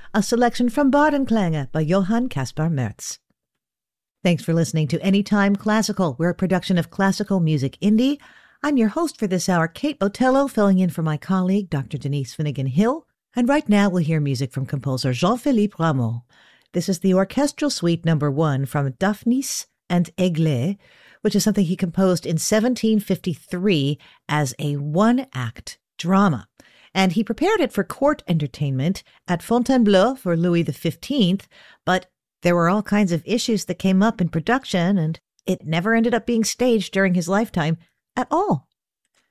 a selection from Badenklänge by Johann Caspar Merz. Thanks for listening to Anytime Classical. We're a production of Classical Music Indie. I'm your host for this hour, Kate Botello, filling in for my colleague, Dr. Denise Finnegan-Hill. And right now we'll hear music from composer Jean-Philippe Rameau. This is the Orchestral Suite No. 1 from Daphnis and Aiglé, which is something he composed in 1753 as a one-act drama. And he prepared it for court entertainment at Fontainebleau for Louis XV, but there were all kinds of issues that came up in production, and it never ended up being staged during his lifetime at all.